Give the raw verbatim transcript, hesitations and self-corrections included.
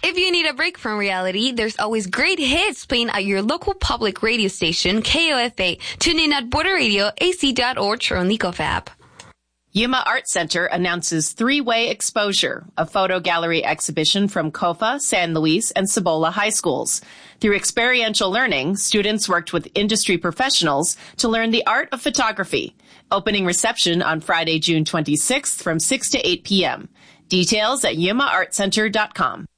If you need a break from reality, there's always great hits playing at your local public radio station, K O F A. Tune in at border radio a c dot org or on the Ecof app. Yuma Art Center announces Three-Way Exposure, a photo gallery exhibition from COFA, San Luis, and Cibola high schools. Through experiential learning, students worked with industry professionals to learn the art of photography. Opening reception on Friday, June twenty-sixth from six to eight p.m. Details at yuma art center dot com.